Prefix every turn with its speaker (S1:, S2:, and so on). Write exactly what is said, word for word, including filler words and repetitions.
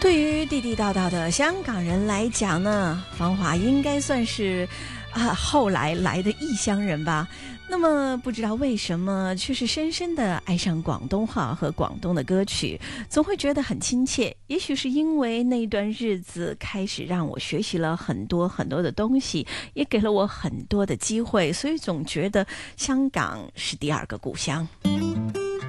S1: 对于地地道道的香港人来讲呢，芳华应该算是啊后来来的异乡人吧。那么不知道为什么，却是深深的爱上广东话和广东的歌曲，总会觉得很亲切。也许是因为那一段日子开始让我学习了很多很多的东西，也给了我很多的机会，所以总觉得香港是第二个故乡。